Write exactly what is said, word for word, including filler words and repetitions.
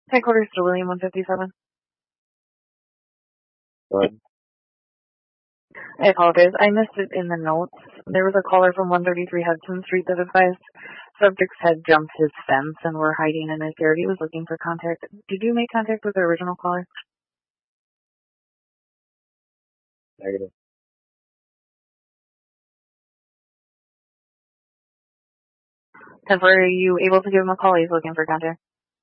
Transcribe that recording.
Headquarters to William one fifty-seven. Good. I apologize. I missed it in the notes. There was a caller from one thirty-three Hudson Street that advised subjects had jumped his fence and were hiding in his yard. He was looking for contact. Did you make contact with the original caller? Negative. And were you able to give him a call? He's looking for contact.